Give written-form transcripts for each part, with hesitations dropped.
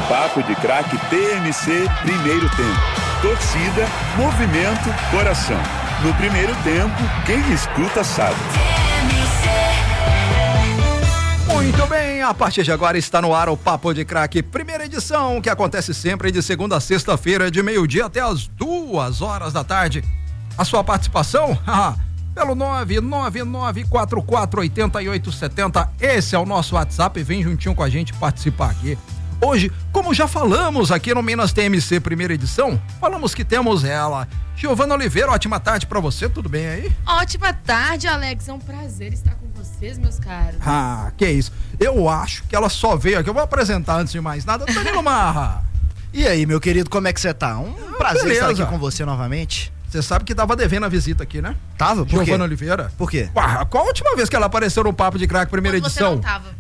Papo de Craque TMC, primeiro tempo. Torcida, movimento, coração. No primeiro tempo, quem escuta sabe. Muito bem, a partir de agora está no ar o Papo de Craque, primeira edição, que acontece sempre de segunda a sexta-feira, de meio-dia até as 2 da tarde. A sua participação? Pelo 999448870, esse é o nosso WhatsApp, vem juntinho com a gente participar aqui. Hoje, como já falamos aqui no Minas TMC primeira edição, falamos que temos ela, Giovana Oliveira. Ótima tarde pra você, tudo bem aí? Ótima tarde, Alex, é um prazer estar com vocês, meus caros. Que isso, eu acho que ela só veio aqui, eu vou apresentar antes de mais nada, Danilo Marra. E aí, meu querido, como é que você tá? Um prazer estar aqui com você novamente. Você sabe que tava devendo a visita aqui, né? Tava? Por quê? Giovana Oliveira. Por quê? Qual a última vez que ela apareceu no Papo de Craque, primeira edição? Você não tava.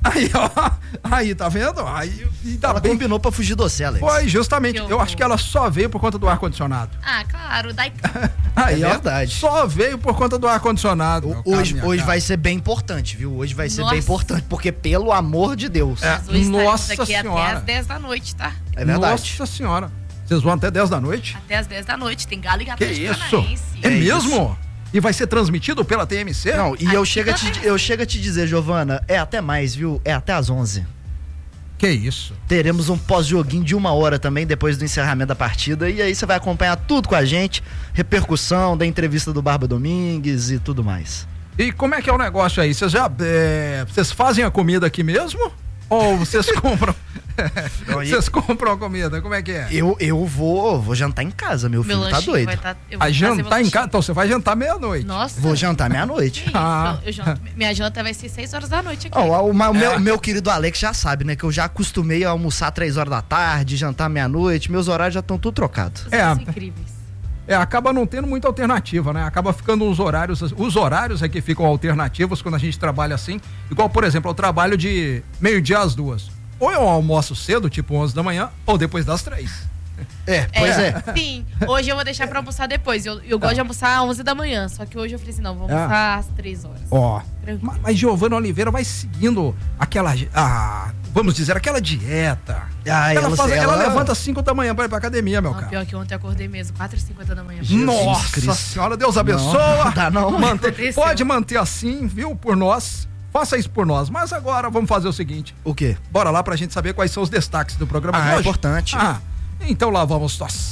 Aí, tá vendo? Aí, ela combinou pra fugir do você, Alex. Foi, justamente. Eu acho que ela só veio por conta do ar-condicionado. Claro, daí... Aí, é verdade. Só veio por conta do ar-condicionado. Hoje vai ser bem importante, viu? Hoje vai ser bem importante, porque pelo amor de Deus. Nossa aqui senhora. Até as 10 da noite, tá? É verdade. Nossa senhora. Vocês vão até 10 da noite? Até as 10 da noite, tem Galo e Atlético Paranaense. É mesmo? E vai ser transmitido pela TMC? Não, e eu chego a te dizer, Giovana, é até mais, viu? É até às 11. Que isso? Teremos um pós-joguinho de 1 hora também, depois do encerramento da partida, e aí você vai acompanhar tudo com a gente, repercussão da entrevista do Barba Domingues e tudo mais. E como é que é o negócio aí? Vocês fazem a comida aqui mesmo? Ou vocês compram? Vocês compram a comida? Como é que é? Eu vou jantar em casa, meu filho tá doido. Jantar em casa? Então você vai jantar meia-noite. Nossa. Vou jantar meia-noite. Minha janta vai ser 6 horas da noite aqui. Meu querido Alex já sabe, né? Que eu já acostumei a almoçar 3 horas da tarde, jantar meia-noite. Meus horários já estão tudo trocados. Vocês são incríveis. Acaba não tendo muita alternativa, né? Acaba ficando os horários é que ficam alternativos quando a gente trabalha assim. Igual, por exemplo, eu trabalho de meio-dia às 2. Ou eu almoço cedo, tipo 11 da manhã, ou depois das 3. Pois é. Sim, hoje eu vou deixar pra almoçar depois. Eu gosto de almoçar às 11 da manhã, só que hoje eu falei assim, não, vou almoçar às 3 horas. Mas Giovana Oliveira vai seguindo aquela, vamos dizer, aquela dieta. Ela levanta às 5 da manhã pra ir pra academia, meu cara. Pior que ontem eu acordei mesmo, 4h50 da manhã. Nossa senhora, Deus abençoa. Não. Pode manter assim, viu, por nós. Faça isso por nós. Mas agora vamos fazer o seguinte. O quê? Bora lá pra gente saber quais são os destaques do programa de hoje. É importante. Então lá vamos nós.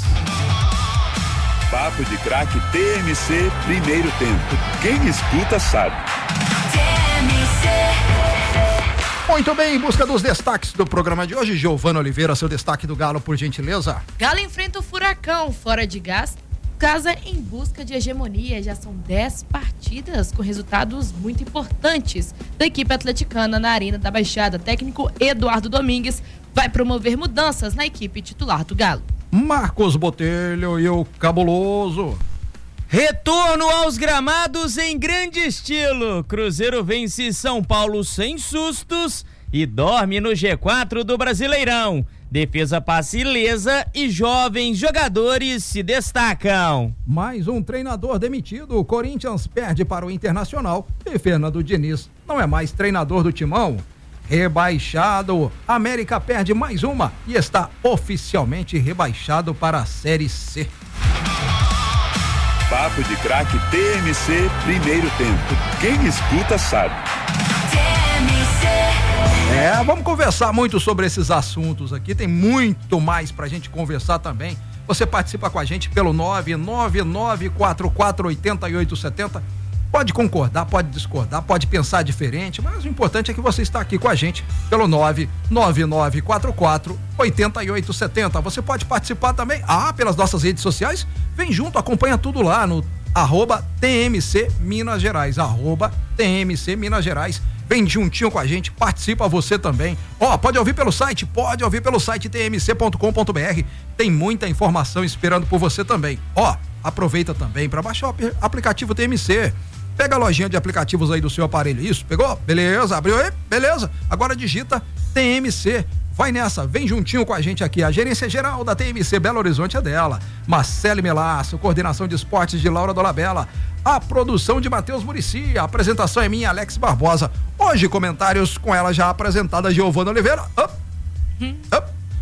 Papo de Craque TMC, primeiro tempo. Quem escuta sabe. Muito bem, em busca dos destaques do programa de hoje, Giovana Oliveira, seu destaque do Galo, por gentileza. Galo enfrenta o Furacão fora de casa em busca de hegemonia. Já são 10 partidas com resultados muito importantes da equipe atleticana na Arena da Baixada. Técnico Eduardo Domingues vai promover mudanças na equipe titular do Galo. Marcos Botelho e o Cabuloso. Retorno aos gramados em grande estilo. Cruzeiro vence São Paulo sem sustos e dorme no G4 do Brasileirão. Defesa passa ilesa e jovens jogadores se destacam. Mais um treinador demitido. O Corinthians perde para o Internacional e Fernando Diniz não é mais treinador do Timão. Rebaixado, América perde mais uma e está oficialmente rebaixado para a Série C. Papo de Craque TMC, primeiro tempo. Quem escuta sabe. Vamos conversar muito sobre esses assuntos aqui, tem muito mais pra gente conversar também. Você participa com a gente pelo 999448870. Pode concordar, pode discordar, pode pensar diferente, mas o importante é que você está aqui com a gente pelo 999448870. Você pode participar também, pelas nossas redes sociais. Vem junto, acompanha tudo lá no @TMC Minas Gerais, @TMC Minas Gerais. Vem juntinho com a gente, participa você também. Pode ouvir pelo site tmc.com.br. Tem muita informação esperando por você também. Aproveita também para baixar o aplicativo TMC. Pega a lojinha de aplicativos aí do seu aparelho. Isso, pegou? Beleza, abriu aí? Beleza. Agora digita TMC. Vai nessa, vem juntinho com a gente aqui. A gerência geral da TMC Belo Horizonte é dela. Marcele Melasso, coordenação de esportes de Laura Dolabella. A produção de Matheus Muricy. A apresentação é minha, Alex Barbosa. Hoje, comentários com ela já apresentada, Giovana Oliveira.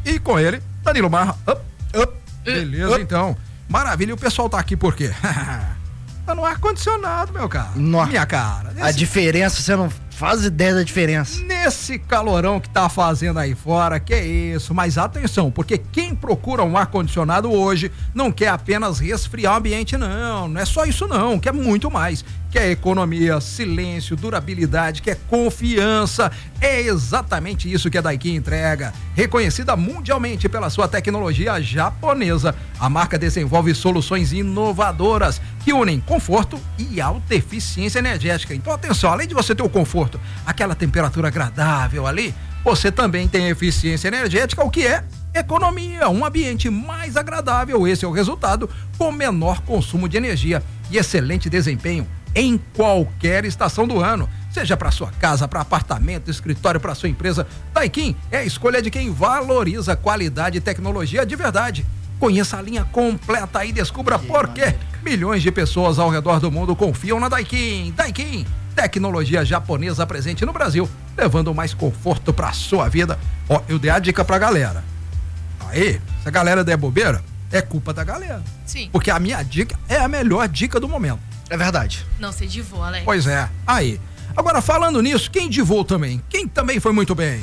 E com ele, Danilo Marra. Beleza, então. Maravilha. E o pessoal tá aqui por quê? Tá no ar-condicionado, meu cara. Minha cara. A diferença, você não faz ideia da diferença. Nesse calorão que tá fazendo aí fora, que isso. Mas atenção, porque quem procura um ar-condicionado hoje não quer apenas resfriar o ambiente, não. Não é só isso, não. Quer muito mais. Quer economia, silêncio, durabilidade, quer confiança. É exatamente isso que a Daikin entrega. Reconhecida mundialmente pela sua tecnologia japonesa, a marca desenvolve soluções inovadoras que unem conforto e alta eficiência energética. Então, atenção, além de você ter o conforto, aquela temperatura agradável ali, você também tem eficiência energética, o que é economia, um ambiente mais agradável. Esse é o resultado, com menor consumo de energia e excelente desempenho em qualquer estação do ano, seja para sua casa, para apartamento, escritório, para sua empresa. Daikin é a escolha de quem valoriza qualidade e tecnologia de verdade. Conheça a linha completa e descubra por que milhões de pessoas ao redor do mundo confiam na Daikin. Daikin, tecnologia japonesa presente no Brasil, levando mais conforto para sua vida. Ó, eu dei a dica pra galera. Aí, se a galera der bobeira, é culpa da galera. Sim. Porque a minha dica é a melhor dica do momento. É verdade. Não sei de voo, Alex. Pois é. Aí. Agora, falando nisso, quem de voo também? Quem também foi muito bem?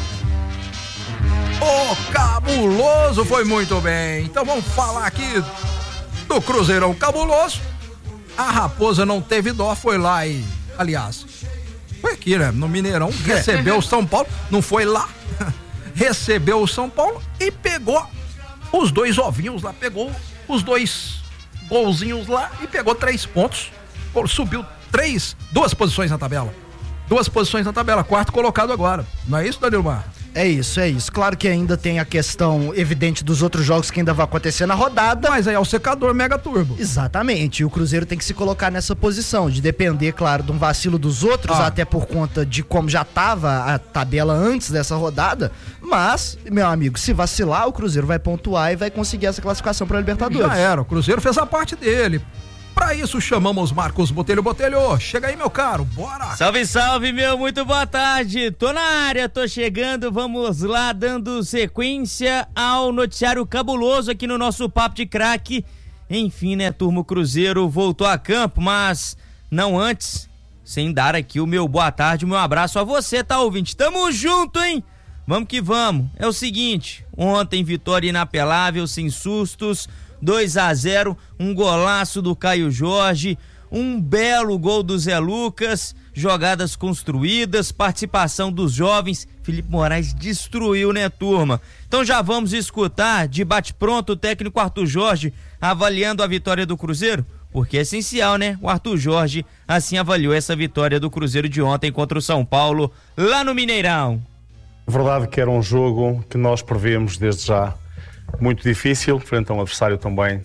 O Cabuloso foi muito bem. Então vamos falar aqui do Cruzeirão Cabuloso. A Raposa não teve dó, foi lá e, aliás, foi aqui, né? No Mineirão, recebeu o São Paulo, não foi lá, recebeu o São Paulo e pegou os 2 ovinhos lá, pegou os 2 golzinhos lá e pegou 3 pontos, subiu 2 posições na tabela. 2 posições na tabela, 4º colocado agora. Não é isso, Danilo Mar? É isso. Claro que ainda tem a questão evidente dos outros jogos que ainda vão acontecer na rodada. Mas aí é o secador Mega Turbo. Exatamente. E o Cruzeiro tem que se colocar nessa posição, de depender, claro, de um vacilo dos outros, até por conta de como já estava a tabela antes dessa rodada. Mas, meu amigo, se vacilar, o Cruzeiro vai pontuar e vai conseguir essa classificação para a Libertadores. Já era, o Cruzeiro fez a parte dele. Pra isso chamamos Marcos Botelho. Chega aí, meu caro, bora! Salve, salve, meu, muito boa tarde. Tô na área, tô chegando, vamos lá, dando sequência ao noticiário cabuloso aqui no nosso Papo de Craque. Enfim, né, turma, o Cruzeiro voltou a campo, mas não antes, sem dar aqui o meu boa tarde, o meu abraço a você, tá, ouvinte? Tamo junto, hein? Vamos que vamos. É o seguinte, ontem vitória inapelável, sem sustos, 2-0, um golaço do Caio Jorge, um belo gol do Zé Lucas, jogadas construídas, participação dos jovens. Felipe Moraes destruiu, né, turma? Então já vamos escutar de bate-pronto o técnico Arthur Jorge avaliando a vitória do Cruzeiro, porque é essencial, né? O Arthur Jorge assim avaliou essa vitória do Cruzeiro de ontem contra o São Paulo, lá no Mineirão. Verdade que era um jogo que nós prevemos desde já muito difícil, frente a um adversário também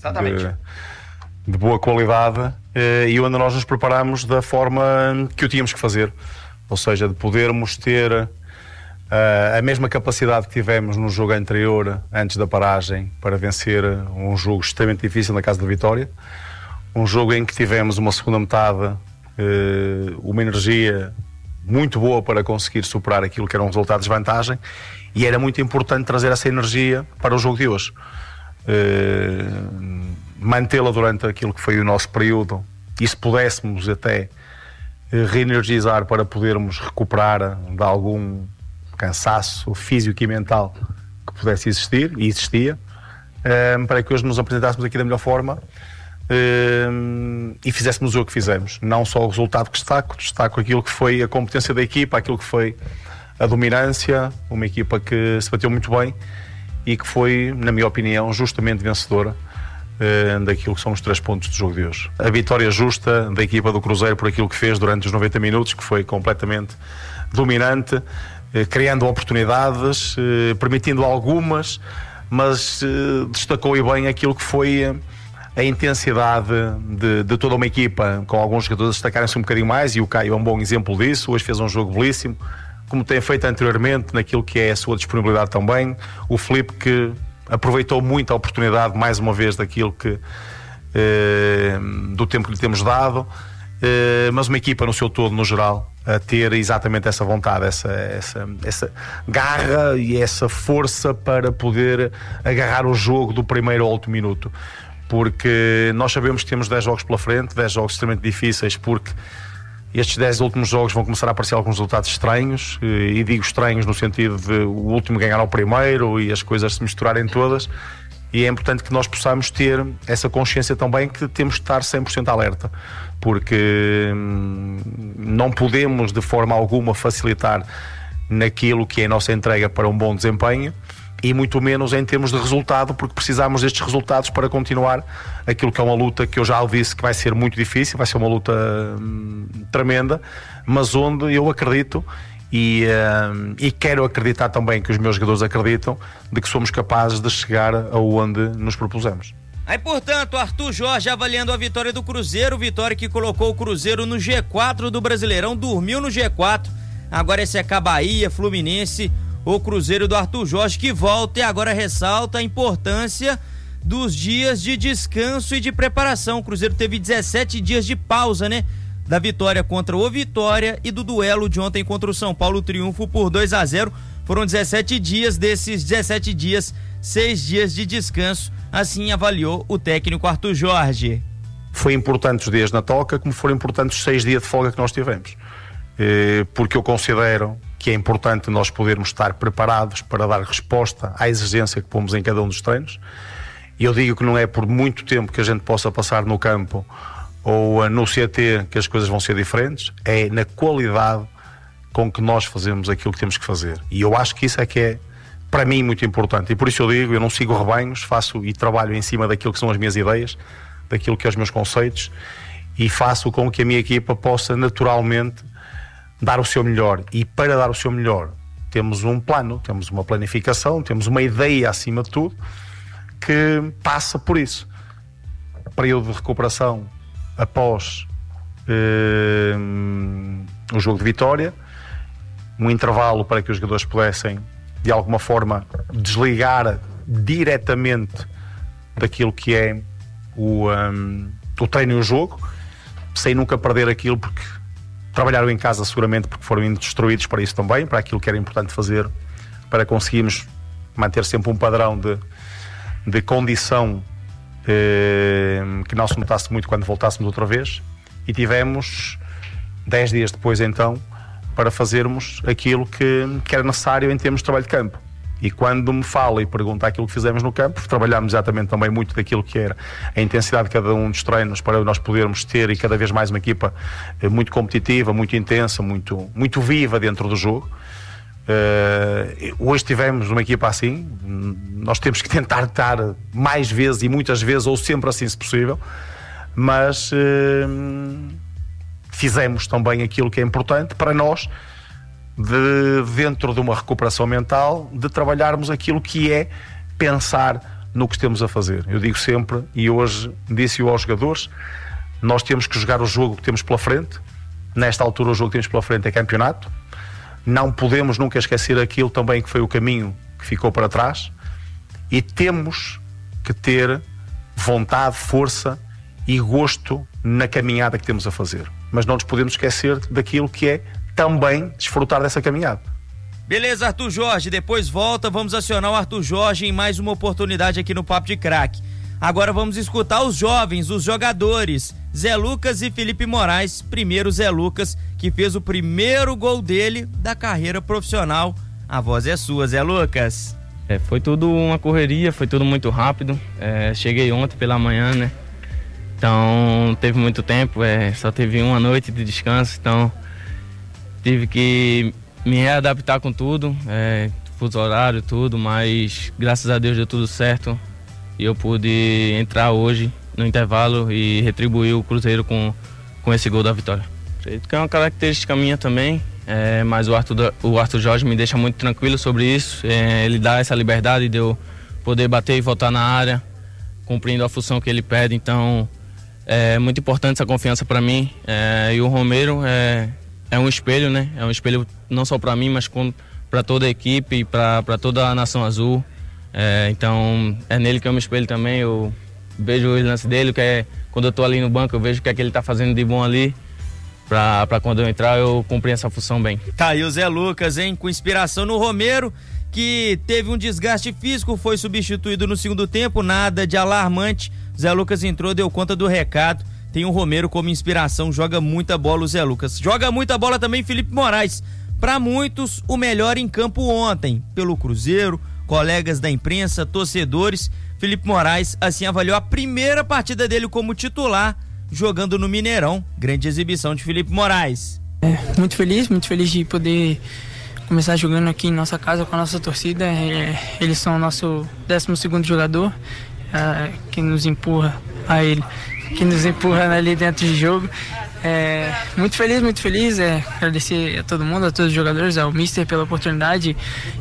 de boa qualidade, e onde nós nos preparamos da forma que o tínhamos que fazer, ou seja, de podermos ter a mesma capacidade que tivemos no jogo anterior, antes da paragem, para vencer um jogo extremamente difícil na Casa da Vitória, um jogo em que tivemos uma segunda metade, uma energia muito boa para conseguir superar aquilo que era um resultado de desvantagem, e era muito importante trazer essa energia para o jogo de hoje, mantê-la durante aquilo que foi o nosso período, e se pudéssemos até reenergizar para podermos recuperar de algum cansaço físico e mental que pudesse existir, e existia, para que hoje nos apresentássemos aqui da melhor forma e fizéssemos o que fizemos. Não só o resultado que destaco aquilo que foi a competência da equipa, aquilo que foi a dominância, uma equipa que se bateu muito bem e que foi, na minha opinião, justamente vencedora daquilo que são os 3 pontos do jogo de hoje. A vitória justa da equipa do Cruzeiro por aquilo que fez durante os 90 minutos, que foi completamente dominante, criando oportunidades, permitindo algumas, mas destacou e bem aquilo que foi a intensidade de toda uma equipa, com alguns jogadores destacarem-se um bocadinho mais, e o Caio é um bom exemplo disso. Hoje fez um jogo belíssimo, como tem feito anteriormente naquilo que é a sua disponibilidade também. O Felipe, que aproveitou muito a oportunidade mais uma vez daquilo que do tempo que lhe temos dado, mas uma equipa no seu todo, no geral, a ter exatamente essa vontade, essa garra e essa força para poder agarrar o jogo do primeiro ao último minuto, porque nós sabemos que temos 10 jogos pela frente, 10 jogos extremamente difíceis, porque estes 10 últimos jogos vão começar a aparecer alguns resultados estranhos, e digo estranhos no sentido de o último ganhar ao primeiro e as coisas se misturarem todas, e é importante que nós possamos ter essa consciência também que temos de estar 100% alerta, porque não podemos de forma alguma facilitar naquilo que é a nossa entrega para um bom desempenho, e muito menos em termos de resultado, porque precisamos destes resultados para continuar aquilo que é uma luta que eu já disse que vai ser muito difícil, vai ser uma luta tremenda, mas onde eu acredito e quero acreditar também que os meus jogadores acreditam de que somos capazes de chegar aonde nos propusemos. Aí, portanto, Arthur Jorge avaliando a vitória do Cruzeiro, vitória que colocou o Cruzeiro no G4 do Brasileirão, dormiu no G4, agora esse é Bahia, Fluminense, o Cruzeiro do Arthur Jorge que volta e agora ressalta a importância dos dias de descanso e de preparação. O Cruzeiro teve 17 dias de pausa, né? Da vitória contra o Vitória e do duelo de ontem contra o São Paulo, triunfo por 2-0. Foram 17 dias, desses 17 dias, 6 dias de descanso. Assim avaliou o técnico Arthur Jorge. Foi importante os dias na toca, como foram importantes os 6 dias de folga que nós tivemos. Porque eu considero que é importante nós podermos estar preparados para dar resposta à exigência que pomos em cada um dos treinos. E eu digo que não é por muito tempo que a gente possa passar no campo ou no CT que as coisas vão ser diferentes, é na qualidade com que nós fazemos aquilo que temos que fazer. E eu acho que isso é que é, para mim, muito importante. E por isso eu digo, eu não sigo rebanhos, faço e trabalho em cima daquilo que são as minhas ideias, daquilo que são os meus conceitos, e faço com que a minha equipa possa naturalmente dar o seu melhor. E para dar o seu melhor temos um plano, temos uma planificação, temos uma ideia acima de tudo que passa por isso. Período de recuperação após o jogo de Vitória, um intervalo para que os jogadores pudessem de alguma forma desligar diretamente daquilo que é o treino e o jogo, sem nunca perder aquilo, porque trabalharam em casa seguramente porque foram instruídos para isso também, para aquilo que era importante fazer, para conseguirmos manter sempre um padrão de condição que não se notasse muito quando voltássemos outra vez. E tivemos 10 dias depois então para fazermos aquilo que era necessário em termos de trabalho de campo. E quando me fala e pergunta aquilo que fizemos no campo, trabalhámos exatamente também muito daquilo que era a intensidade de cada um dos treinos para nós podermos ter e cada vez mais uma equipa muito competitiva, muito intensa, muito viva dentro do jogo. Hoje tivemos uma equipa assim, nós temos que tentar estar mais vezes e muitas vezes, ou sempre assim se possível, mas fizemos também aquilo que é importante para nós, dentro de uma recuperação mental, de trabalharmos aquilo que é pensar no que estamos a fazer. Eu digo sempre, e hoje disse-o aos jogadores, nós temos que jogar o jogo que temos pela frente. Nesta altura o jogo que temos pela frente é campeonato. Não podemos nunca esquecer aquilo também que foi o caminho que ficou para trás, e temos que ter vontade, força e gosto na caminhada que temos a fazer, mas não nos podemos esquecer daquilo que é também desfrutar dessa caminhada. Beleza, Arthur Jorge, depois volta, vamos acionar o Arthur Jorge em mais uma oportunidade aqui no Papo de Craque. Agora vamos escutar os jovens, os jogadores, Zé Lucas e Felipe Moraes. Primeiro Zé Lucas, que fez o primeiro gol dele da carreira profissional. A voz é sua, Zé Lucas. Foi tudo uma correria, foi tudo muito rápido. Cheguei ontem pela manhã, né? Então não teve muito tempo, só teve uma noite de descanso, então tive que me readaptar com tudo, fuso horário, tudo, mas graças a Deus deu tudo certo e eu pude entrar hoje no intervalo e retribuir o Cruzeiro com esse gol da vitória. Acredito que é uma característica minha também, mas o Arthur Jorge me deixa muito tranquilo sobre isso. Ele dá essa liberdade de eu poder bater e voltar na área, cumprindo a função que ele pede, então é muito importante essa confiança para mim. E o Romero é um espelho, né? É um espelho não só para mim, mas para toda a equipe e para toda a Nação Azul. Então é nele que eu me espelho também. Eu vejo o lance dele, quando eu estou ali no banco, eu vejo o que é que ele está fazendo de bom ali. pra quando eu entrar eu cumprir essa função bem. Tá aí o Zé Lucas, hein? Com inspiração no Romero, que teve um desgaste físico, foi substituído no segundo tempo, nada de alarmante. Zé Lucas entrou, deu conta do recado. Tem o Romero como inspiração, joga muita bola o Zé Lucas. Joga muita bola também Felipe Moraes. Para muitos, o melhor em campo ontem, pelo Cruzeiro, colegas da imprensa, torcedores. Felipe Moraes, assim, avaliou a primeira partida dele como titular, jogando no Mineirão. Grande exibição de Felipe Moraes. Muito feliz de poder começar jogando aqui em nossa casa com a nossa torcida. Eles são o nosso 12º jogador, que nos empurra ali dentro de jogo. Muito feliz, agradecer a todo mundo, a todos os jogadores, ao Mister pela oportunidade,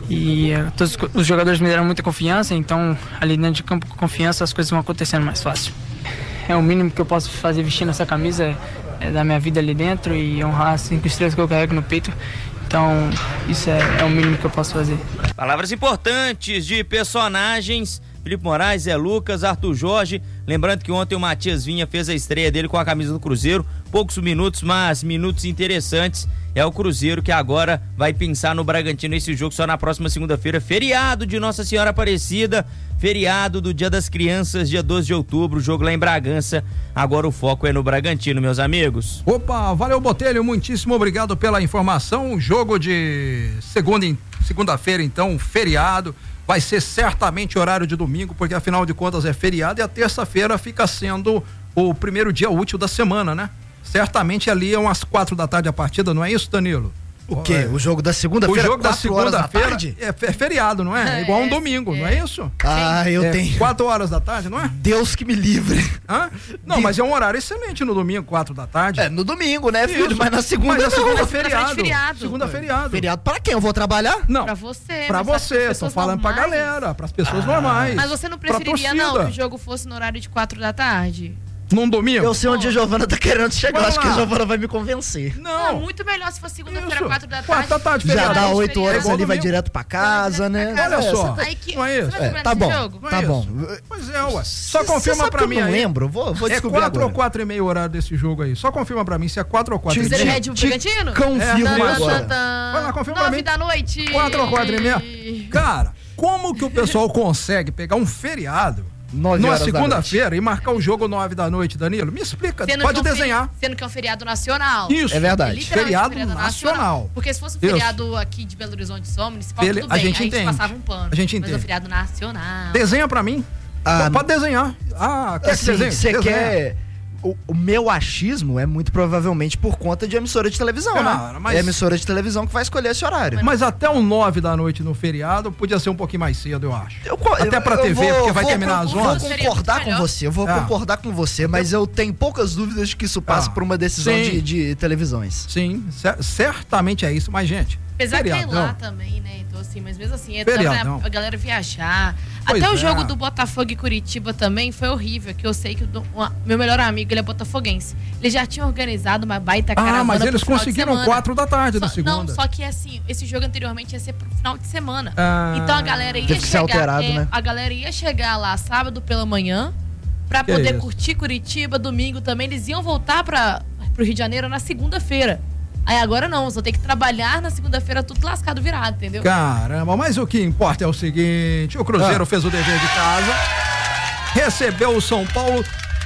e todos os jogadores me deram muita confiança, então ali dentro de campo com confiança as coisas vão acontecendo mais fácil. É o mínimo que eu posso fazer vestindo essa camisa, da minha vida ali dentro, e honrar as 5 estrelas que eu carrego no peito. Então, isso é o mínimo que eu posso fazer. Palavras importantes de personagens: Felipe Moraes, Zé Lucas, Arthur Jorge. Lembrando que ontem o Matias Vinha fez a estreia dele com a camisa do Cruzeiro. Poucos minutos, mas minutos interessantes. É o Cruzeiro que agora vai pensar no Bragantino, esse jogo só na próxima segunda-feira. Feriado de Nossa Senhora Aparecida, feriado do Dia das Crianças, dia 12 de outubro, jogo lá em Bragança. Agora o foco é no Bragantino, meus amigos. Opa, valeu Botelho, muitíssimo obrigado pela informação. Jogo de segunda-feira, então, feriado. Vai ser certamente horário de domingo, porque afinal de contas é feriado, e a terça-feira fica sendo o primeiro dia útil da semana, né? Certamente ali é umas 4 da tarde a partida, não é isso, Danilo? O quê? O jogo da segunda-feira? O jogo da segunda-feira é feriado, não é? É igual um domingo, não é isso? Ah, eu tenho. 4 horas da tarde, não é? Deus que me livre. Hã? Não, mas é um horário excelente no domingo, 4 da tarde. No domingo, né, filho? Isso. Mas na segunda Mas a segunda não. é feriado. Segunda é feriado. Feriado para quem? Eu vou trabalhar? Não. Pra você. Pra você, tô falando pra galera, pras pessoas normais. Mas você não preferiria, não, que o jogo fosse no horário de 4 da tarde? Num domingo? Eu sei onde a Giovana tá querendo chegar, Vamos acho que a lá. Giovana vai me convencer. Não. Muito melhor se fosse segunda-feira, Isso. 4 da tarde. 4 da tarde, Já feriado. dá 8 horas igual ali, vai domingo. direto pra casa, né? Olha só, Aí que- não é isso? você vai lembrar Tá desse bom, jogo? Não tá é bom. Pois é, ué. Só Cê confirma sabe pra que eu mim não aí. lembro, vou É descobrir 4 agora. ou 4 e meio o horário desse jogo aí. Só confirma pra mim se é 4 ou 4 e Cruzeiro meio. Red Bull Bragantino? Confirma É, agora. Vai lá, confirma pra 9 mim. da noite. 4 ou 4 e meia. Cara, como que o pessoal consegue pegar um feriado 9 numa horas da segunda-feira e marcar o jogo 9 da noite, Danilo? Me explica, pode desenhar. Sendo que é um feriado nacional. Isso. É verdade. Literalmente Feriado nacional. Porque se fosse um Isso. feriado aqui de Belo Horizonte, só municipal, Ele- tudo a bem. gente entende. passava um pano. A gente Mas é um entende. feriado nacional. Desenha pra mim. Pode desenhar. Ah, quer que Assim, desenhe? você Desenha. quer... O meu achismo é muito provavelmente por conta de emissora de televisão, Cara, né? mas- É a emissora de televisão que vai escolher esse horário. Mas até um 9 da noite no feriado podia ser um pouquinho mais cedo, eu acho. Eu Até pra TV, porque vai terminar às vou 11. concordar com você, eu vou Ah. concordar com você, mas eu tenho poucas dúvidas de que isso passa por uma decisão Sim. de televisões. Sim, certamente é isso, mas gente, Apesar que é feriadão. lá também, né? Então, assim, mas mesmo assim, é Feriadão. pra a galera viajar. Pois Até o é. jogo do Botafogo e Curitiba também foi horrível, que eu sei que meu melhor amigo, ele é botafoguense. Ele já tinha organizado uma baita caravana mas pro eles final de conseguiram semana. 4 da tarde na Não, segunda. só que assim, esse jogo anteriormente ia ser pro final de semana. Ah. Então a galera ia Teve que ser chegar, alterado, né? a galera ia chegar lá sábado pela manhã pra Que poder isso? curtir Curitiba, domingo também. Eles iam voltar pro Rio de Janeiro na segunda-feira. Aí agora não, só tem que trabalhar na segunda-feira tudo lascado virado, entendeu? Caramba, mas o que importa é o seguinte, o Cruzeiro fez o dever de casa, recebeu o São Paulo,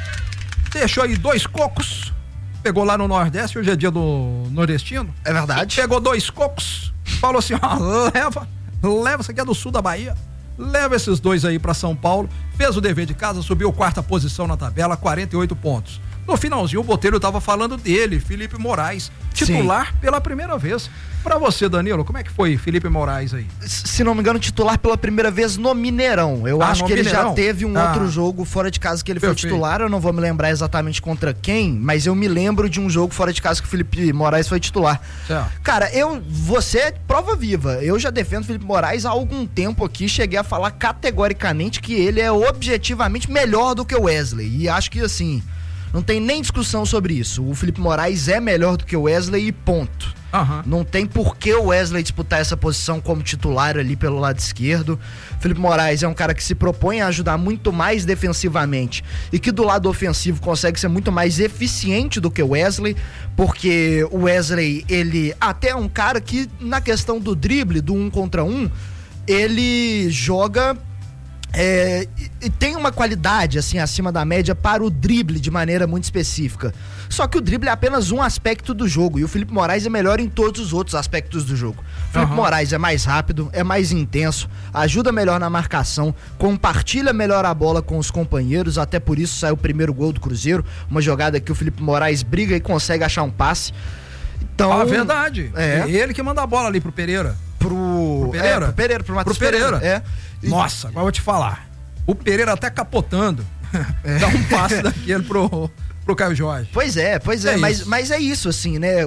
deixou aí 2 cocos, pegou lá no Nordeste, hoje é dia do nordestino. É verdade? Pegou 2 cocos, falou assim, ó, leva, isso aqui é do sul da Bahia, leva esses 2 aí pra São Paulo, fez o dever de casa, subiu 4ª posição na tabela, 48 pontos. No finalzinho, o Botelho tava falando dele, Felipe Moraes, titular pela primeira vez. Pra você, Danilo, como é que foi Felipe Moraes aí? Se não me engano, titular pela primeira vez no Mineirão. Eu acho no que ele Mineirão? já teve um outro jogo fora de casa que ele foi Perfeito. titular. Eu não vou me lembrar exatamente contra quem, mas eu me lembro de um jogo fora de casa que o Felipe Moraes foi titular. Certo. Cara, você é prova viva. Eu já defendo o Felipe Moraes há algum tempo aqui. Cheguei a falar categoricamente que ele é objetivamente melhor do que o Wesley. E acho que, assim, não tem nem discussão sobre isso. O Felipe Moraes é melhor do que o Wesley e ponto. Não tem por que o Wesley disputar essa posição como titular ali pelo lado esquerdo. Felipe Moraes é um cara que se propõe a ajudar muito mais defensivamente e que do lado ofensivo consegue ser muito mais eficiente do que o Wesley, porque o Wesley, ele até é um cara que na questão do drible, do 1 contra 1, ele joga e tem uma qualidade assim acima da média para o drible de maneira muito específica. Só que o drible é apenas um aspecto do jogo e o Felipe Moraes é melhor em todos os outros aspectos do jogo. O Felipe Moraes é mais rápido, é mais intenso, ajuda melhor na marcação, compartilha melhor a bola com os companheiros, até por isso saiu o primeiro gol do Cruzeiro, uma jogada que o Felipe Moraes briga e consegue achar um passe. Então, verdade. É ele que manda a bola ali pro Pereira. Pro Pereira, pro Matheus Pereira. Nossa, agora eu vou te falar. O Pereira até capotando. Dá um passe daquele pro Caio Jorge. Pois é. Mas é isso, assim, né?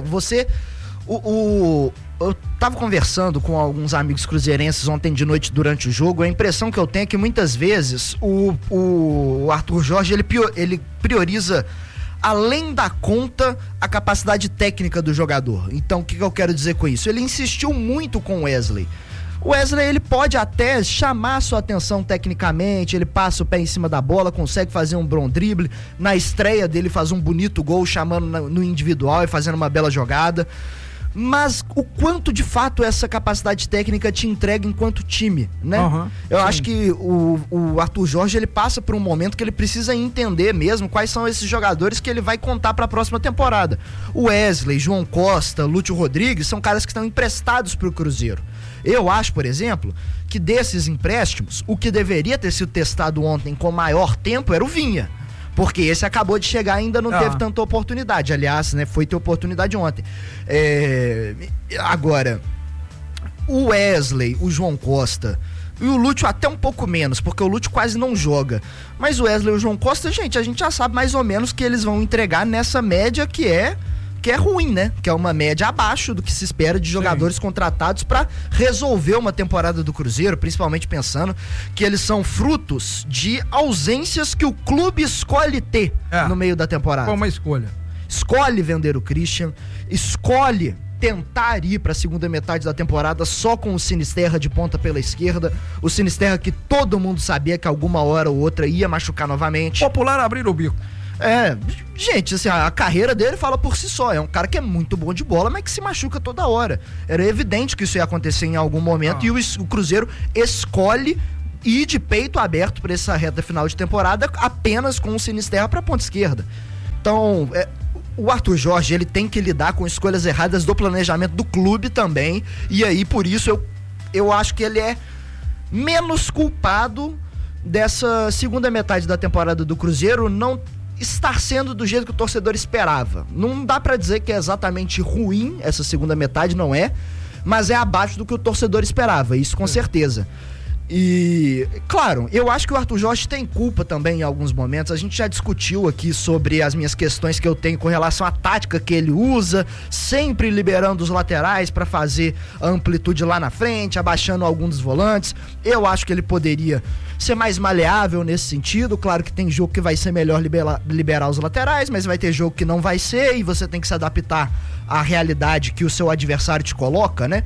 Eu tava conversando com alguns amigos cruzeirenses ontem de noite durante o jogo. A impressão que eu tenho é que muitas vezes o Arthur Jorge, ele prioriza além da conta a capacidade técnica do jogador. Então, o que eu quero dizer com isso? Ele insistiu muito com o Wesley. O Wesley, ele pode até chamar a sua atenção tecnicamente, ele passa o pé em cima da bola, consegue fazer um bom drible, na estreia dele faz um bonito gol chamando no individual e fazendo uma bela jogada, mas o quanto de fato essa capacidade técnica te entrega enquanto time, né? Eu acho que o Arthur Jorge, ele passa por um momento que ele precisa entender mesmo quais são esses jogadores que ele vai contar para a próxima temporada. O Wesley, João Costa, Lúcio Rodrigues são caras que estão emprestados para o Cruzeiro. Eu acho, por exemplo, que desses empréstimos, o que deveria ter sido testado ontem com maior tempo era o Vinha. Porque esse acabou de chegar e ainda não teve tanta oportunidade. Aliás, né, foi ter oportunidade ontem. Agora, o Wesley, o João Costa e o Lúcio até um pouco menos, porque o Lúcio quase não joga. Mas o Wesley e o João Costa, gente, a gente já sabe mais ou menos que eles vão entregar nessa média que é ruim, né? Que é uma média abaixo do que se espera de jogadores contratados para resolver uma temporada do Cruzeiro, principalmente pensando que eles são frutos de ausências que o clube escolhe ter no meio da temporada. Qual uma escolha? Escolhe vender o Christian, escolhe tentar ir para a segunda metade da temporada só com o Sinisterra de ponta pela esquerda, o Sinisterra que todo mundo sabia que alguma hora ou outra ia machucar novamente. Popular abrir o bico. Gente, assim, a carreira dele fala por si só. É um cara que é muito bom de bola, mas que se machuca toda hora. Era evidente que isso ia acontecer em algum momento e o Cruzeiro escolhe ir de peito aberto para essa reta final de temporada apenas com o Sinisterra para ponta esquerda. Então, o Arthur Jorge, ele tem que lidar com escolhas erradas do planejamento do clube também, e aí por isso eu acho que ele é menos culpado dessa segunda metade da temporada do Cruzeiro não estar sendo do jeito que o torcedor esperava. Não dá pra dizer que é exatamente ruim essa segunda metade, não é, mas é abaixo do que o torcedor esperava, isso com certeza. E, claro, eu acho que o Arthur Jorge tem culpa também em alguns momentos. A gente já discutiu aqui sobre as minhas questões que eu tenho com relação à tática que ele usa, sempre liberando os laterais para fazer a amplitude lá na frente, abaixando alguns dos volantes. Eu acho que ele poderia ser mais maleável nesse sentido. Claro que tem jogo que vai ser melhor liberar os laterais, mas vai ter jogo que não vai ser e você tem que se adaptar à realidade que o seu adversário te coloca, né?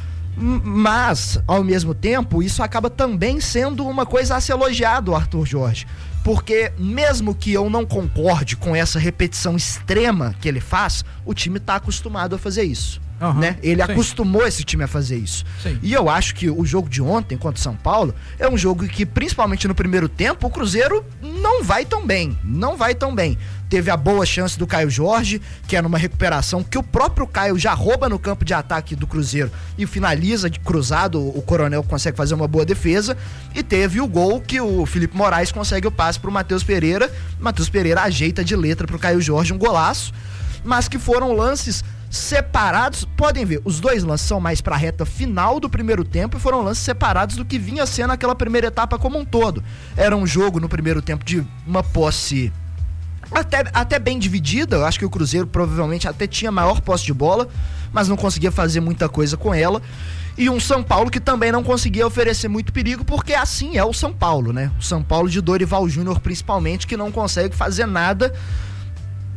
Mas, ao mesmo tempo, isso acaba também sendo uma coisa a ser elogiado, o Arthur Jorge. Porque mesmo que eu não concorde com essa repetição extrema que ele faz, o time está acostumado a fazer isso. Né? Ele acostumou esse time a fazer isso. E eu acho que o jogo de ontem contra o São Paulo é um jogo que, principalmente no primeiro tempo, o Cruzeiro não vai tão bem. Teve a boa chance do Caio Jorge, que é numa recuperação que o próprio Caio já rouba no campo de ataque do Cruzeiro e finaliza de cruzado, o Coronel consegue fazer uma boa defesa, e teve o gol que o Felipe Moraes consegue o passe pro Matheus Pereira. Matheus Pereira ajeita de letra pro Caio Jorge, um golaço, mas que foram lances separados. Podem ver, os dois lances são mais pra reta final do primeiro tempo e foram lances separados do que vinha sendo aquela primeira etapa como um todo. Era um jogo no primeiro tempo de uma posse até bem dividida. Eu acho que o Cruzeiro provavelmente até tinha maior posse de bola, mas não conseguia fazer muita coisa com ela. E um São Paulo que também não conseguia oferecer muito perigo, porque assim é o São Paulo, né? O São Paulo de Dorival Júnior principalmente, que não consegue fazer nada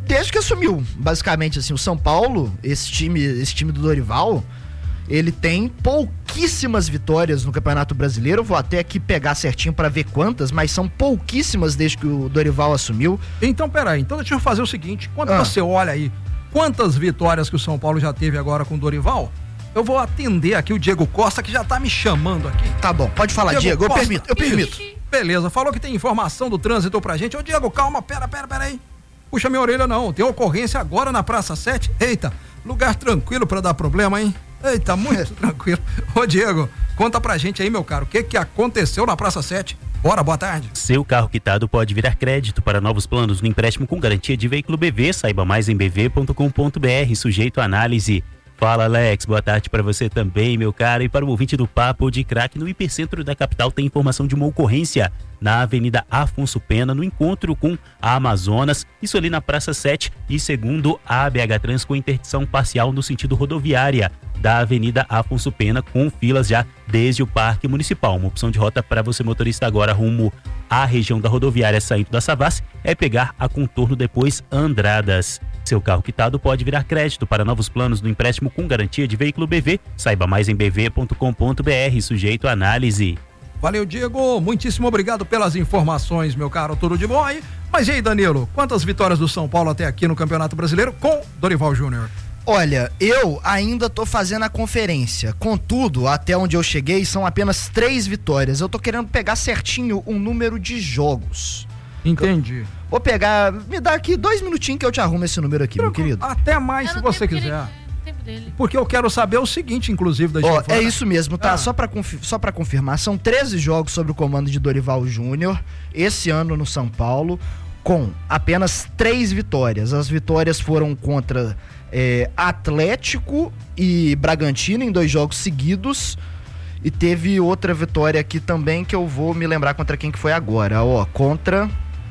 desde que assumiu, basicamente, assim, o São Paulo, esse time do Dorival, ele tem pouquíssimas vitórias no Campeonato Brasileiro. Eu vou até aqui pegar certinho pra ver quantas, mas são pouquíssimas desde que o Dorival assumiu. Então, peraí, deixa eu fazer o seguinte, quando você olha aí quantas vitórias que o São Paulo já teve agora com o Dorival, eu vou atender aqui o Diego Costa, que já tá me chamando aqui. Tá bom, pode falar, Diego, eu permito. Beleza, falou que tem informação do trânsito pra gente. Ô, Diego, calma, pera aí. Puxa minha orelha não, tem ocorrência agora na Praça 7. Eita, lugar tranquilo pra dar problema, hein? Eita, muito tranquilo. Ô, Diego, conta pra gente aí, meu caro, o que aconteceu na Praça 7? Bora, boa tarde. Seu carro quitado pode virar crédito para novos planos no empréstimo com garantia de veículo BV. Saiba mais em bv.com.br, sujeito a análise. Fala, Alex, boa tarde para você também, meu caro, e para o ouvinte do Papo de Craque. No hipercentro da capital tem informação de uma ocorrência na Avenida Afonso Pena, no encontro com a Amazonas, isso ali na Praça 7, e segundo a BH Trans, com interdição parcial no sentido rodoviária da Avenida Afonso Pena, com filas já desde o Parque Municipal. Uma opção de rota para você, motorista, agora rumo à região da rodoviária saindo da Savassi, é pegar a contorno, depois Andradas. Seu carro quitado pode virar crédito para novos planos no empréstimo com garantia de veículo BV. Saiba mais em bv.com.br, sujeito a análise. Valeu, Diego, muitíssimo obrigado pelas informações, meu caro, tudo de bom aí. Mas e aí, Danilo, quantas vitórias do São Paulo até aqui no Campeonato Brasileiro com Dorival Júnior? Olha, eu ainda tô fazendo a conferência, contudo, até onde eu cheguei são apenas 3 vitórias. Eu tô querendo pegar certinho um número de jogos. Entendi. Vou pegar, me dá aqui 2 minutinhos que eu te arrumo esse número aqui, meu querido. Até mais se você quiser. Porque eu quero saber o seguinte, inclusive, da gente. É isso mesmo, tá? Só pra confirmar, são 13 jogos sob o comando de Dorival Júnior, esse ano no São Paulo, com apenas 3 vitórias. As vitórias foram contra Atlético e Bragantino em 2 jogos seguidos. E teve outra vitória aqui também que eu vou me lembrar contra quem que foi agora. Contra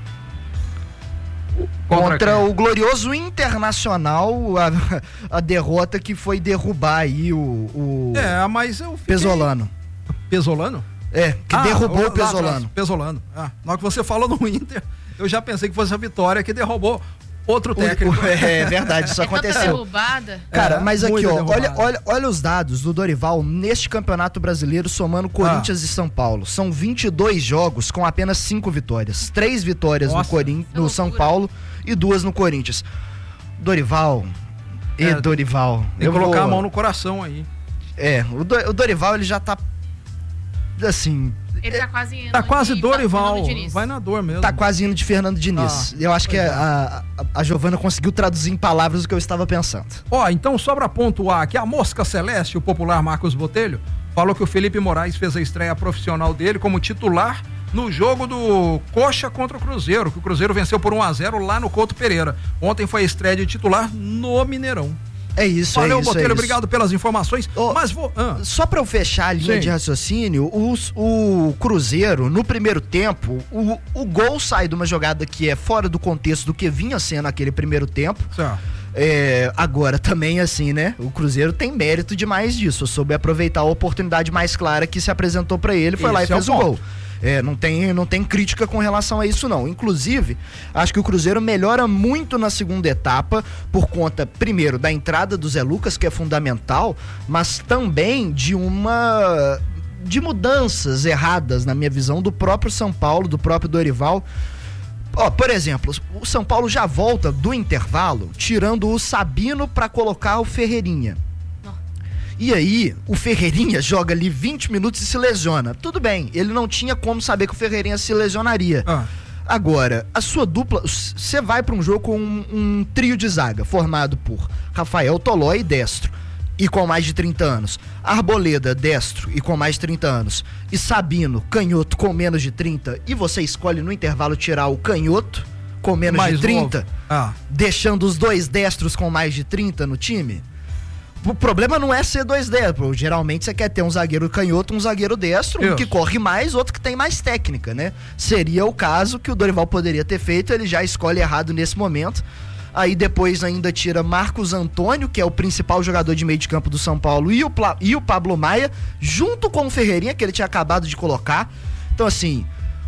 o glorioso Internacional, a derrota que foi derrubar aí mas eu fiquei... Pesolano. Pesolano? Que derrubou o Pesolano. Pesolano. Na hora que você falou no Inter, eu já pensei que fosse a vitória que derrubou outro técnico. É verdade, isso aconteceu. Derrubada. Cara, mas aqui, olha os dados do Dorival neste Campeonato Brasileiro, somando Corinthians e São Paulo. São 22 jogos com apenas 5 vitórias. 3 vitórias no São Paulo e 2 no Corinthians. Dorival. Dorival. Tem que colocar a mão no coração aí. O Dorival, ele já tá assim... Ele tá quase indo. Tá quase Dorival. Vai na dor mesmo. Tá quase indo de Fernando Diniz. Eu acho que a Giovana conseguiu traduzir em palavras o que eu estava pensando. Então só pra pontuar que a Mosca Celeste, o popular Marcos Botelho, falou que o Felipe Moraes fez a estreia profissional dele como titular no jogo do Coxa contra o Cruzeiro, que o Cruzeiro venceu por 1-0 lá no Couto Pereira. Ontem foi a estreia de titular no Mineirão. É isso, Valeu, Botelho, obrigado pelas informações. Mas só pra eu fechar a linha de raciocínio, o Cruzeiro, no primeiro tempo, o gol sai de uma jogada que é fora do contexto do que vinha sendo aquele primeiro tempo. Agora também, assim, né? O Cruzeiro tem mérito demais disso. Soube aproveitar a oportunidade mais clara que se apresentou pra ele, foi lá e fez o gol. Não tem crítica com relação a isso, não. Inclusive, acho que o Cruzeiro melhora muito na segunda etapa por conta, primeiro, da entrada do Zé Lucas, que é fundamental, mas também de mudanças erradas, na minha visão, do próprio São Paulo, do próprio Dorival. Por exemplo, o São Paulo já volta do intervalo tirando o Sabino para colocar o Ferreirinha. E aí, o Ferreirinha joga ali 20 minutos e se lesiona. Tudo bem, ele não tinha como saber que o Ferreirinha se lesionaria. Agora, a sua dupla, você vai para um jogo com um trio de zaga formado por Rafael Tolói, destro, e com mais de 30 anos. Arboleda, destro, e com mais de 30 anos. E Sabino, canhoto, com menos de 30. E você escolhe no intervalo tirar o canhoto, com menos de 30, deixando os 2 destros com mais de 30 no time. O problema não é ser 2 destros. Geralmente você quer ter um zagueiro canhoto, um zagueiro destro, um que corre mais, outro que tem mais técnica, né? Seria o caso que o Dorival poderia ter feito, ele já escolhe errado nesse momento. Aí depois ainda tira Marcos Antônio, que é o principal jogador de meio de campo do São Paulo, e o Pablo Maia, junto com o Ferreirinha, que ele tinha acabado de colocar. Então, assim,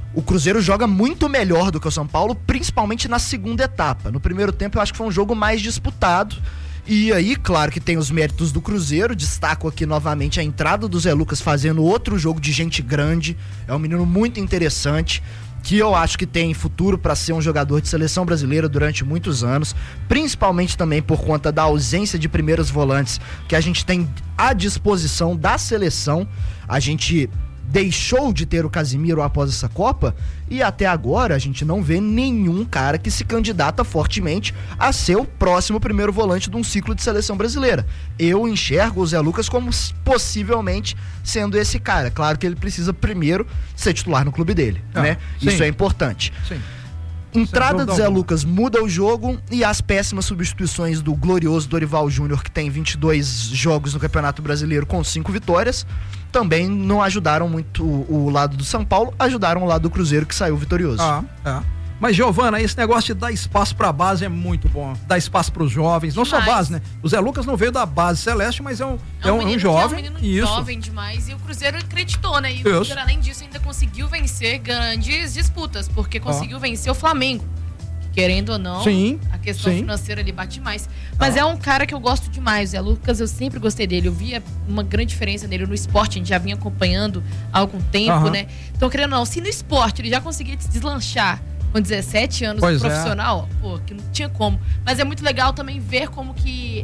o Cruzeiro joga muito melhor do que o São Paulo, principalmente na segunda etapa. No primeiro tempo eu acho que foi um jogo mais disputado. E aí, claro que tem os méritos do Cruzeiro, destaco aqui novamente a entrada do Zé Lucas fazendo outro jogo de gente grande, é um menino muito interessante, que eu acho que tem futuro para ser um jogador de seleção brasileira durante muitos anos, principalmente também por conta da ausência de primeiros volantes que a gente tem à disposição da seleção. A gente deixou de ter o Casimiro após essa Copa e até agora a gente não vê nenhum cara que se candidata fortemente a ser o próximo primeiro volante de um ciclo de seleção brasileira. Eu enxergo o Zé Lucas como possivelmente sendo esse cara. Claro que ele precisa primeiro ser titular no clube dele, né? Sim. Isso é importante. Sim. Entrada do Zé Lucas muda o jogo e as péssimas substituições do glorioso Dorival Júnior, que tem 22 jogos no Campeonato Brasileiro com 5 vitórias, também não ajudaram muito o lado do São Paulo, ajudaram o lado do Cruzeiro, que saiu vitorioso. Mas, Giovana, esse negócio de dar espaço pra base é muito bom. Dar espaço pros jovens, não só base, né? O Zé Lucas não veio da base Celeste, mas é um jovem. É um menino jovem demais, e o Cruzeiro acreditou, né? E o Cruzeiro, além disso, ainda conseguiu vencer grandes disputas, porque conseguiu vencer o Flamengo. Querendo ou não, a questão financeira ali bate mais. Mas é um cara que eu gosto demais, o Zé Lucas, eu sempre gostei dele. Eu via uma grande diferença nele no esporte, a gente já vinha acompanhando há algum tempo, né? Então, querendo ou não, se no esporte ele já conseguia deslanchar com 17 anos no profissional, pô, que não tinha como. Mas é muito legal também ver como que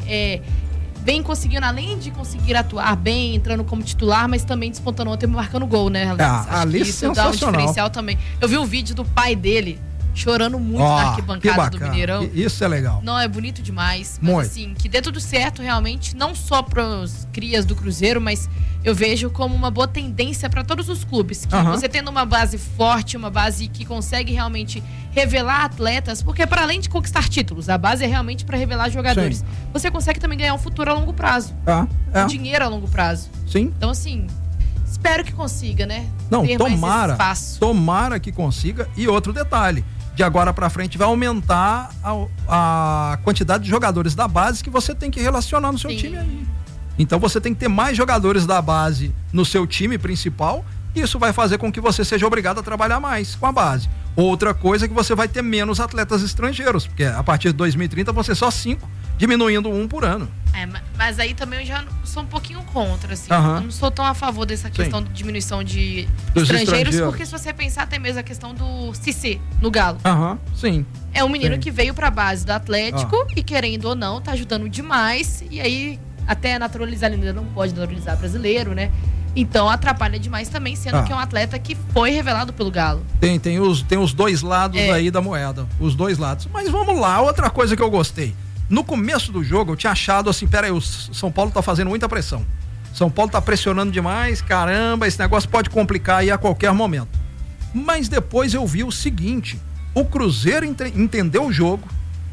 vem conseguindo, além de conseguir atuar bem, entrando como titular, mas também despontando ontem, marcando gol, né, Alex? Ali isso dá um diferencial também. Eu vi um vídeo do pai dele chorando muito na arquibancada do Mineirão. Isso é legal. Não, é bonito demais. Mas muito. Assim, que dê tudo certo realmente, não só pros crias do Cruzeiro, mas eu vejo como uma boa tendência para todos os clubes. Que você tendo uma base forte, uma base que consegue realmente revelar atletas, porque para além de conquistar títulos, a base é realmente para revelar jogadores. Sim. Você consegue também ganhar um futuro a longo prazo. Um dinheiro a longo prazo. Sim. Então, assim, espero que consiga, né? Não, ter tomara que consiga. E outro detalhe, de agora pra frente vai aumentar a quantidade de jogadores da base que você tem que relacionar no seu time aí. Então você tem que ter mais jogadores da base no seu time principal, e isso vai fazer com que você seja obrigado a trabalhar mais com a base. Outra coisa é que você vai ter menos atletas estrangeiros, porque a partir de 2030 você só 5, diminuindo 1 por ano. Mas aí também eu já sou um pouquinho contra, assim. Eu não sou tão a favor dessa questão de diminuição de estrangeiros, porque se você pensar até mesmo a questão do Cissé no Galo. Sim. É um menino que veio pra base do Atlético e, querendo ou não, tá ajudando demais. E aí, até naturalizar, ele ainda não pode naturalizar brasileiro, né? Então atrapalha demais também, sendo que é um atleta que foi revelado pelo Galo. Tem os dois lados aí da moeda. Os dois lados. Mas vamos lá, outra coisa que eu gostei. No começo do jogo eu tinha achado assim, peraí, o São Paulo tá fazendo muita pressão. São Paulo tá pressionando demais, caramba, esse negócio pode complicar aí a qualquer momento. Mas depois eu vi o seguinte, o Cruzeiro entendeu o jogo,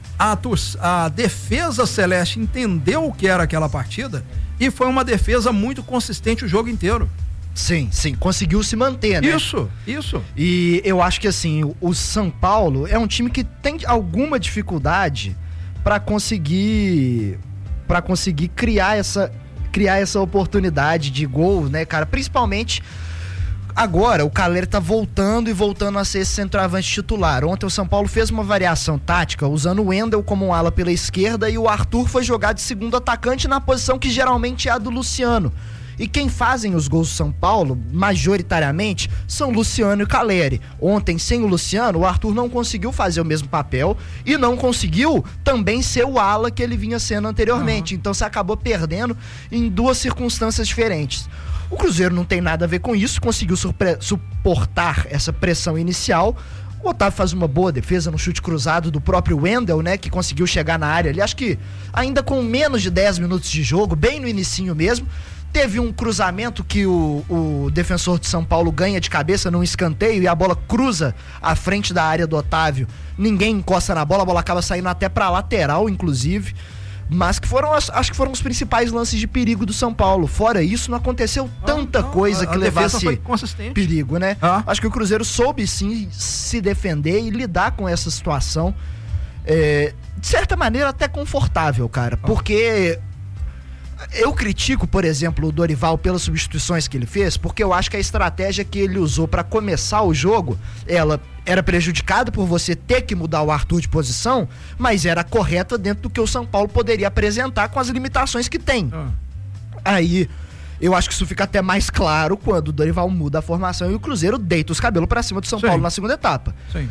a defesa celeste entendeu o que era aquela partida e foi uma defesa muito consistente o jogo inteiro. Sim, conseguiu se manter, né? Isso. E eu acho que assim, o São Paulo é um time que tem alguma dificuldade para conseguir criar essa oportunidade de gol, né, cara? Principalmente agora, o Calleri tá voltando a ser esse centroavante titular. Ontem o São Paulo fez uma variação tática, usando o Wendel como um ala pela esquerda e o Arthur foi jogar de segundo atacante na posição que geralmente é a do Luciano. E quem fazem os gols do São Paulo, majoritariamente, são Luciano e Calleri. Ontem, sem o Luciano, o Arthur não conseguiu fazer o mesmo papel e não conseguiu também ser o ala que ele vinha sendo anteriormente. Então, você acabou perdendo em duas circunstâncias diferentes. O Cruzeiro não tem nada a ver com isso, conseguiu suportar essa pressão inicial. O Otávio faz uma boa defesa no chute cruzado do próprio Wendel, né, que conseguiu chegar na área ali, acho que ainda com menos de 10 minutos de jogo, bem no inicinho mesmo. Teve um cruzamento que o defensor de São Paulo ganha de cabeça num escanteio e a bola cruza à frente da área do Otávio. Ninguém encosta na bola, a bola acaba saindo até pra lateral, inclusive. Mas que acho que foram os principais lances de perigo do São Paulo. Fora isso, não aconteceu tanta coisa que levasse perigo, né? Acho que o Cruzeiro soube sim se defender e lidar com essa situação. De certa maneira até confortável, cara. Porque Eu critico, por exemplo, o Dorival pelas substituições que ele fez, porque eu acho que a estratégia que ele usou para começar o jogo, ela era prejudicada por você ter que mudar o Arthur de posição, mas era correta dentro do que o São Paulo poderia apresentar com as limitações que tem. Aí, eu acho que isso fica até mais claro quando o Dorival muda a formação e o Cruzeiro deita os cabelos para cima do São Paulo na segunda etapa. Sim.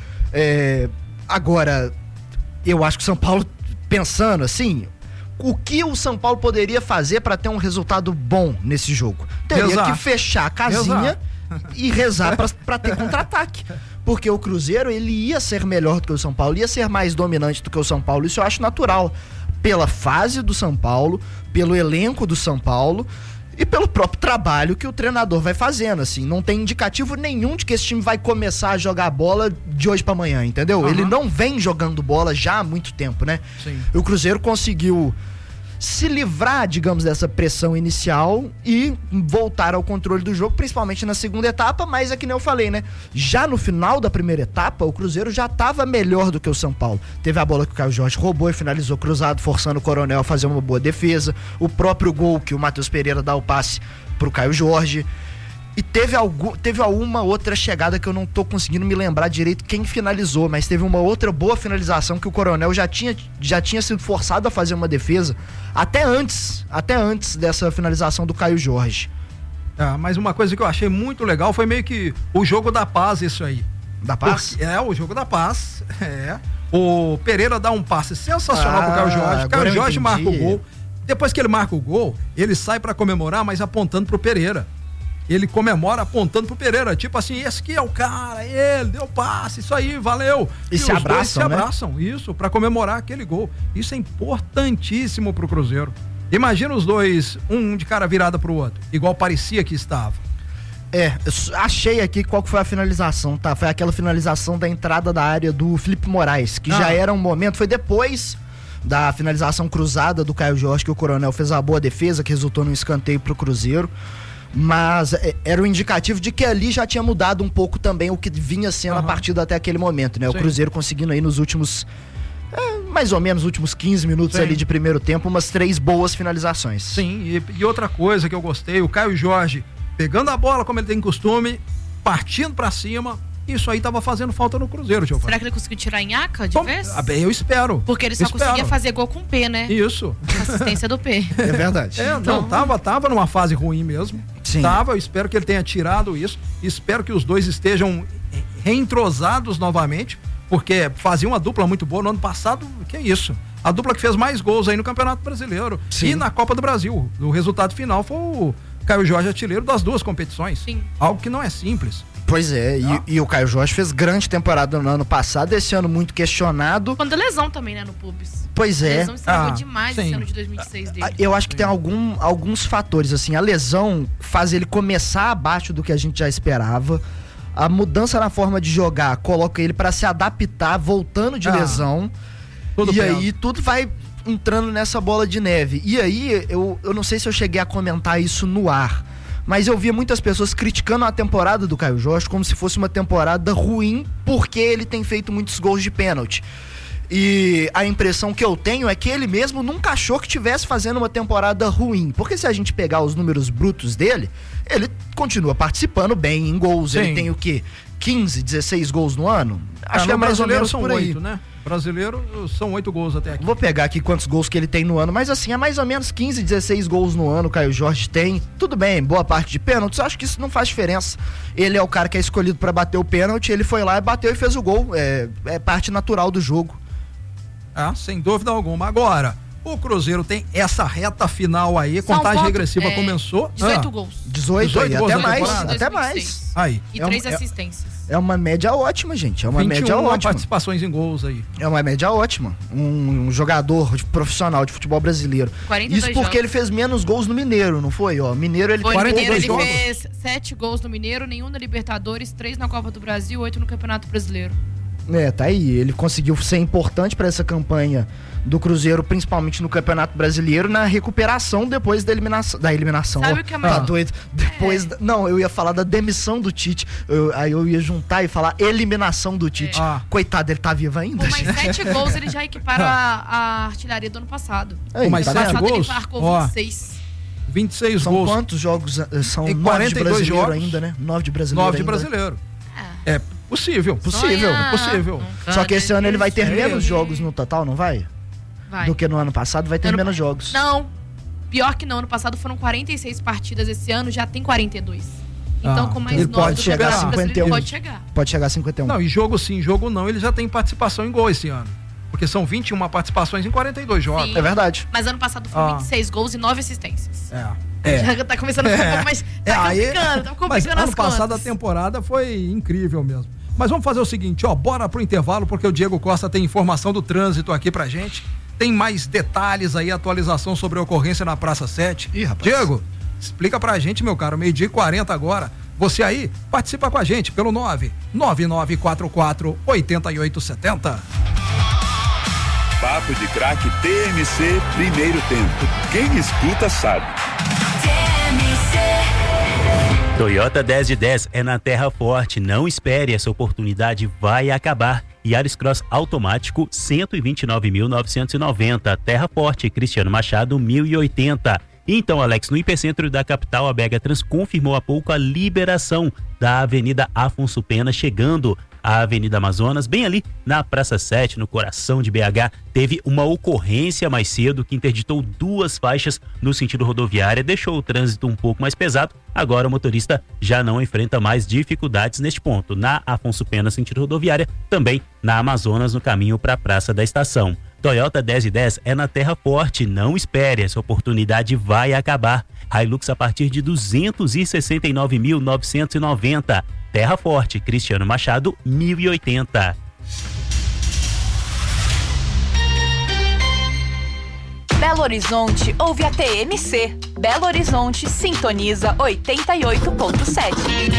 Agora, eu acho que o São Paulo, pensando assim, o que o São Paulo poderia fazer para ter um resultado bom nesse jogo? Teria que fechar a casinha e rezar para ter contra-ataque. Porque o Cruzeiro, ele ia ser melhor do que o São Paulo, ia ser mais dominante do que o São Paulo. Isso eu acho natural. Pela fase do São Paulo, pelo elenco do São Paulo e pelo próprio trabalho que o treinador vai fazendo, assim. Não tem indicativo nenhum de que esse time vai começar a jogar bola de hoje para amanhã, entendeu? Ele não vem jogando bola já há muito tempo, né? Sim. O Cruzeiro conseguiu se livrar, digamos, dessa pressão inicial e voltar ao controle do jogo, principalmente na segunda etapa, mas é que nem eu falei, né? Já no final da primeira etapa, o Cruzeiro já estava melhor do que o São Paulo. Teve a bola que o Caio Jorge roubou e finalizou cruzado, forçando o Coronel a fazer uma boa defesa. O próprio gol que o Matheus Pereira dá o passe pro Caio Jorge. E teve uma outra chegada que eu não tô conseguindo me lembrar direito quem finalizou, mas teve uma outra boa finalização que o Coronel já tinha sido forçado a fazer uma defesa até antes dessa finalização do Caio Jorge. Mas uma coisa que eu achei muito legal foi meio que o jogo da paz, isso aí. Da paz? O jogo da paz. O Pereira dá um passe sensacional pro Caio Jorge. O Caio Jorge marca o gol. Depois que ele marca o gol, ele sai pra comemorar, mas apontando pro Pereira. Ele comemora apontando pro Pereira, tipo assim, esse aqui é o cara, ele deu passe, isso aí, valeu. E se abraçam, isso, pra comemorar aquele gol. Isso é importantíssimo pro Cruzeiro. Imagina os dois, um de cara virada pro outro, igual parecia que estava. Achei aqui qual que foi a finalização, tá? Foi aquela finalização da entrada da área do Felipe Moraes, que já era um momento, foi depois da finalização cruzada do Caio Jorge, que o Coronel fez a boa defesa, que resultou num escanteio pro Cruzeiro. Mas era um indicativo de que ali já tinha mudado um pouco também o que vinha sendo a partida até aquele momento, né? Sim. O Cruzeiro conseguindo aí nos últimos, mais ou menos, últimos 15 minutos ali de primeiro tempo, umas 3 boas finalizações. Sim, e outra coisa que eu gostei, o Caio Jorge pegando a bola como ele tem costume, partindo pra cima. Isso aí tava fazendo falta no Cruzeiro, Giovanni. Será que ele conseguiu tirar Nhaca de vez? Eu espero. Porque ele só conseguia fazer gol com o P, né? Isso. Assistência do P. É verdade. Não, tava numa fase ruim mesmo. Sim. Eu espero que ele tenha tirado isso. Espero que os dois estejam reentrosados novamente, porque fazia uma dupla muito boa no ano passado. Que é isso? A dupla que fez mais gols aí no Campeonato Brasileiro. Sim. E na Copa do Brasil. O resultado final foi o Caio Jorge artilheiro das duas competições. Sim. Algo que não é simples. Pois é, e o Caio Jorge fez grande temporada no ano passado, esse ano muito questionado. Quando a lesão também, né, no Pubs. Pois é. A lesão estragou demais esse ano de 2016 dele. Eu acho que tem alguns fatores, assim, a lesão faz ele começar abaixo do que a gente já esperava. A mudança na forma de jogar coloca ele para se adaptar, voltando de lesão. Aí tudo vai entrando nessa bola de neve. E aí, eu não sei se eu cheguei a comentar isso no ar, mas eu via muitas pessoas criticando a temporada do Caio Jorge como se fosse uma temporada ruim porque ele tem feito muitos gols de pênalti. E a impressão que eu tenho é que ele mesmo nunca achou que estivesse fazendo uma temporada ruim. Porque se a gente pegar os números brutos dele, ele continua participando bem em gols. Sim. Ele tem o quê? 15, 16 gols no ano? Acho que é mais ou menos por aí. 8, né? Brasileiro são 8 gols até aqui. Vou pegar aqui quantos gols que ele tem no ano, mas assim, é mais ou menos 15, 16 gols no ano o Caio Jorge tem. Tudo bem, boa parte de pênaltis, acho que isso não faz diferença. Ele é o cara que é escolhido pra bater o pênalti, ele foi lá e bateu e fez o gol. É parte natural do jogo. Sem dúvida alguma. Agora, o Cruzeiro tem essa reta final aí, contagem regressiva começou. 18 gols. 18 gols, até mais. Aí. E 3 assistências. É uma média ótima, gente. É uma média ótima. Participações em gols aí. É uma média ótima. Um jogador profissional de futebol brasileiro. 42 Isso porque jogos. ele fez menos gols no Mineiro, não foi? Mineiro ele fez 7 gols no Mineiro, nenhum na Libertadores, 3 na Copa do Brasil, 8 no Campeonato Brasileiro. Tá aí. Ele conseguiu ser importante para essa campanha do Cruzeiro, principalmente no Campeonato Brasileiro, na recuperação depois da eliminação. Sabe o que é mais... Tá doido. Depois... Não, eu ia falar da demissão do Tite. Aí eu ia juntar e falar eliminação do Tite. Coitado, ele tá vivo ainda. Com mais 7 gols, ele já equipara a artilharia do ano passado. Com mais 7 gols? Ele marcou 26. 26 São gols. quantos jogos? São Em 9 de 42 brasileiro jogos. ainda, né? 9 de brasileiro 9 de ainda. brasileiro. É possível. Possível. Só que esse ano ele vai ter menos jogos no total, não vai? Vai. Do que no ano passado, vai ter menos jogos. Não. Pior que não. Ano passado foram 46 partidas. Esse ano já tem 42. Então, com mais ele 9 pode chegar a 51. pode chegar. Pode chegar a 51. Não, e jogo sim, jogo não. Ele já tem participação em gol esse ano. Porque são 21 participações em 42 jogos. Sim. É verdade. Mas ano passado foram 26 gols e 9 assistências. É. Já tá começando a ficar um pouco mais... Tá complicando mas as ano passado contas. a temporada foi incrível mesmo. Mas vamos fazer o seguinte, bora pro intervalo, porque o Diego Costa tem informação do trânsito aqui pra gente. Tem mais detalhes aí, atualização sobre a ocorrência na Praça 7. Ih, rapaz. Diego, explica pra gente, meu caro, 12:40 agora. Você aí, participa com a gente pelo 99944-8870. Papo de Craque TMC, primeiro tempo. Quem escuta sabe. Toyota 10 de 10 é na Terra Forte. Não espere, essa oportunidade vai acabar. Yaris Cross automático 129.990. Terra Forte, Cristiano Machado 1080. Então, Alex, no Hipercentro da capital, a Begatrans confirmou há pouco a liberação da Avenida Afonso Pena, chegando à Avenida Amazonas, bem ali na Praça 7, no coração de BH. Teve uma ocorrência mais cedo que interditou 2 faixas no sentido rodoviária, deixou o trânsito um pouco mais pesado. Agora o motorista já não enfrenta mais dificuldades neste ponto. Na Afonso Pena, sentido rodoviária, também na Amazonas, no caminho para a Praça da Estação. Toyota 10 de 10 é na Terra Forte, não espere, essa oportunidade vai acabar. Hilux a partir de 269.990. Terra Forte, Cristiano Machado 1080. Belo Horizonte ouve a TMC. Belo Horizonte sintoniza 88.7.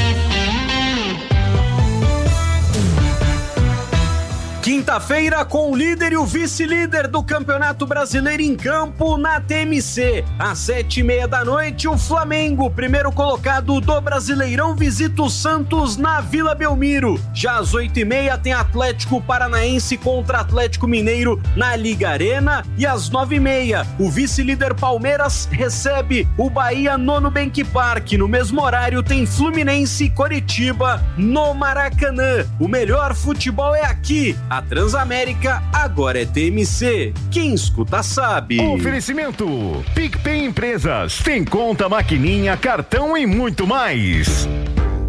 Quinta-feira com o líder e o vice-líder do Campeonato Brasileiro em campo na TMC. Às 7:30 da noite, o Flamengo, primeiro colocado do Brasileirão, visita o Santos na Vila Belmiro. Já às 8:30 tem Atlético Paranaense contra Atlético Mineiro na Liga Arena. E às 9:30, o vice-líder Palmeiras recebe o Bahia no Nubank Park. No mesmo horário tem Fluminense e Coritiba no Maracanã. O melhor futebol é aqui. A Transamérica agora é TMC. Quem escuta sabe. Oferecimento PicPay Empresas. Tem conta, maquininha, cartão e muito mais.